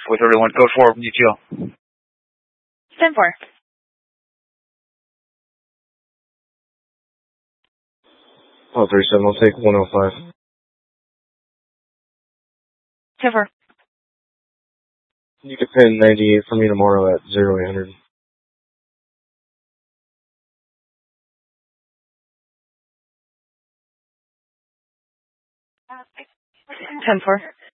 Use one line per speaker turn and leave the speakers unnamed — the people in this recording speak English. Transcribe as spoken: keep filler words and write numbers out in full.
with everyone. Code four, you too.
ten four.
Oh, three seven, I'll take one oh five.
ten four.
You can pin ninety-eight for me tomorrow at zero eight hundred.
ten four.